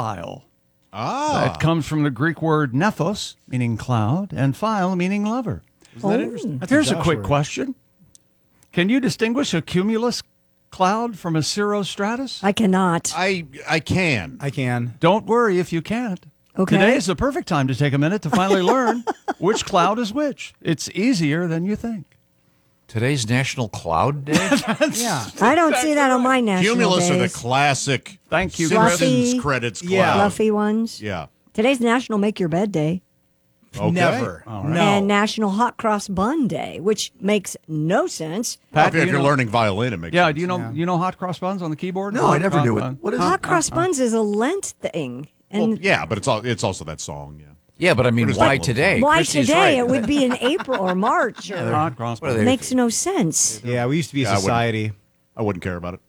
phile. Ah. That comes from the Greek word nephos, meaning cloud, and phile, meaning lover. Isn't that interesting? Here's a quick question. Can you distinguish a cumulus cloud from a cirrostratus? I cannot. I can. I can. Don't worry if you can't. Okay. Today is the perfect time to take a minute to finally learn which cloud is which. It's easier than you think. Today's National Cloud Day? Yeah. I don't see that on my national Cumulus days. are the classic Thank you, Simpsons Fluffy. credits cloud. Yeah. Fluffy ones. Yeah. Today's National Make Your Bed Day. Okay. Never. All right. No. And National Hot Cross Bun Day, which makes no sense. Well, Pat, if you you're know- learning violin, it makes Yeah, sense. do you know hot cross buns on the keyboard? No, I never Hot knew cross it. bun. What is Hot Cross Buns is a Lent thing. And Yeah, but it's also that song. Yeah. Yeah, but I mean, What is why that? today? why Christy's today? right. It would be in April or March. Or Hot cross What are buns. they? makes no sense. Yeah, we used to be a Yeah, I wouldn't. society. I wouldn't care about it.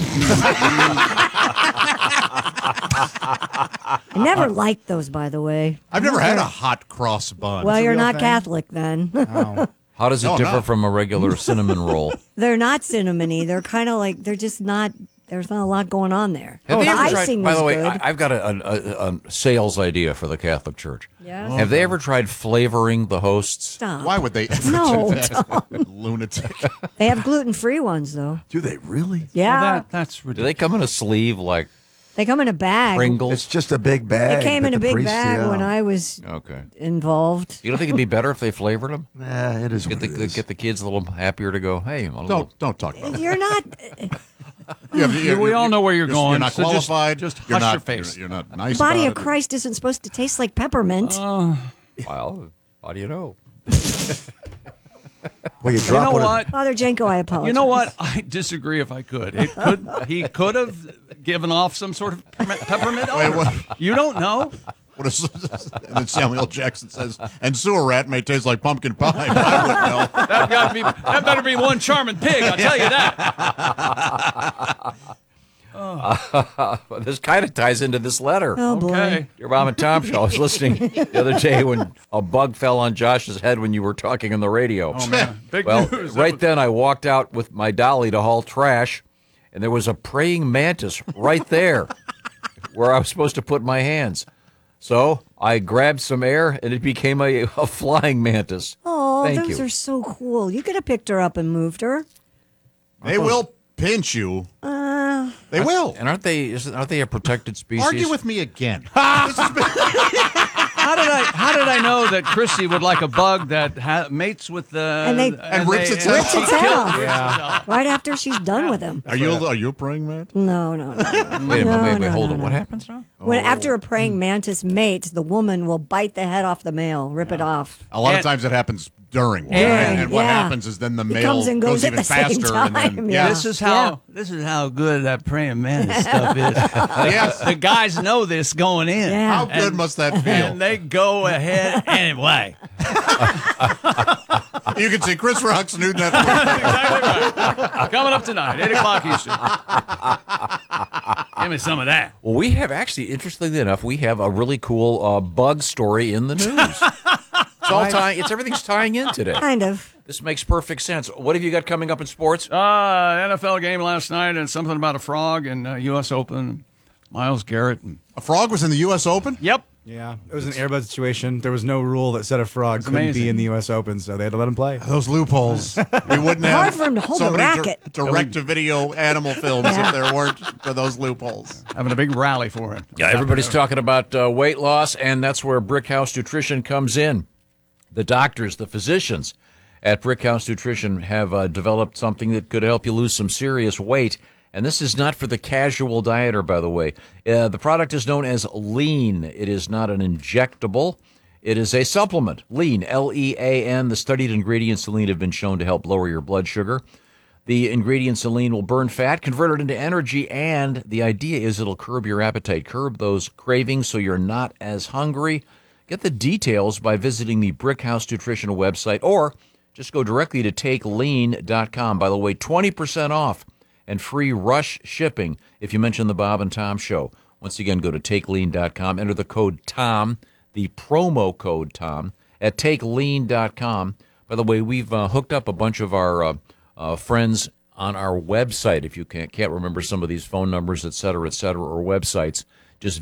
I never liked those, by the way. I've never had a hot cross bun. Well, you're real not thing? Catholic then. Oh. How does it No, differ no. from a regular cinnamon roll? They're not cinnamony. They're kind of like, they're just not, there's not a lot going on there. Have the they ever icing tried, by was the way, good. I've got a sales idea for the Catholic Church. Yes? Have they ever tried flavoring the hosts? Stop. Why would they ever No, do that? Lunatic. They have gluten-free ones, though. Do they really? Yeah. Well, that's Do ridiculous. they come in a sleeve like They come in a bag. Pringles? It's just a big bag. It came that in a the big priest- bag yeah. when I was Okay. involved. You don't think it'd be better if they flavored them? Nah, it is Get what it is. the kids a little happier to go, hey, I'm a little... Don't talk about it. You're not. We all know where you're going. You're not so just- qualified. Just you're hush not, your face. You're not nice. Body about of it. Christ isn't supposed to taste like peppermint. Well, how do you know? Well, you You drop know one of- what? Father Jenko, I apologize. You know what? I disagree if I could. He could have given off some sort of peppermint Wait, odor. what? You don't know? What is, and then Samuel Jackson says, and sewer rat may taste like pumpkin pie. But I wouldn't know. That better be one charming pig, I'll tell you that. This kind of ties into this letter. Oh, boy. Okay. Your Mom and Tom show. I was listening the other day when a bug fell on Josh's head when you were talking on the radio. Oh, man. Big Well, news. right then I walked out with my dolly to haul trash, and there was a praying mantis right there where I was supposed to put my hands. So I grabbed some air, and it became a flying mantis. Oh, Thank those you. are so cool. You could have picked her up and moved her. They will pinch you. They will. And aren't they a protected species? Argue with me again. How did I know that Chrissy would like a bug that mates with the And rips its head Rips its head kills off. itself? Right after she's done with him. Are you a praying man? No, no, no. Wait a minute, No, hold no, on. no. What happens now? When after a praying mantis mates, the woman will bite the head off the male, rip it off. A lot of And- times it happens during one. And- And what yeah. happens is then the It male comes and goes at even the same faster. And then, time, yeah. This is how good that praying mantis stuff is. Yes. The guys know this going in. Yeah. How good must that feel? And they go ahead anyway. You can see Chris Rock's new Netflix. Exactly right. Coming up tonight, 8 o'clock Eastern. Give me some of that. Well, we have actually, interestingly enough, we have a really cool bug story in the news. It's all tying. Everything's tying in today. Kind of. This makes perfect sense. What have you got coming up in sports? NFL game last night and something about a frog in U.S. Open. Miles Garrett. A frog was in the U.S. Open? Yep. Yeah, it was an airbud situation. There was no rule that said a frog couldn't amazing. be in the U.S. Open, so they had to let him play. Those loopholes. We wouldn't have Hard for him to hold so a many racket. direct-to-video animal films if there weren't for those loopholes. Having a big rally for it. Yeah, everybody's talking about weight loss, and that's where Brickhouse Nutrition comes in. The doctors, the physicians at Brickhouse Nutrition have developed something that could help you lose some serious weight. And this is not for the casual dieter, by the way. The product is known as Lean. It is not an injectable. It is a supplement. Lean, L-E-A-N. The studied ingredients in Lean have been shown to help lower your blood sugar. The ingredients in Lean will burn fat, convert it into energy, and the idea is it'll curb your appetite, curb those cravings so you're not as hungry. Get the details by visiting the Brickhouse Nutrition website, or just go directly to TakeLean.com. By the way, 20% off and free rush shipping if you mention the Bob and Tom Show. Once again, go to TakeLean.com, enter the code TOM, the promo code TOM, at TakeLean.com. By the way, we've hooked up a bunch of our friends on our website. If you can't remember some of these phone numbers, et cetera, or websites,